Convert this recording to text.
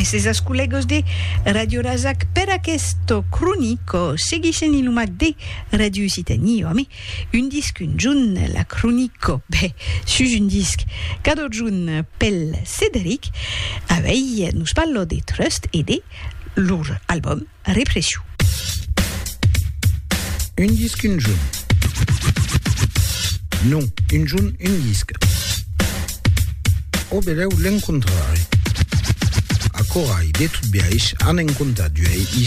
Meses ascollegos de Radio Razak per aquesto cronico seguisce in lumac de Radio Occitanie. Ame un disc un giun la cronico sus un disc cador giun pel Cédric avei nous parlo de Trust et de leur album Répression. Un disque un giun. Non, un giun un disc. O beleu l'encontrare. A corai de tout biaix han encontrat duei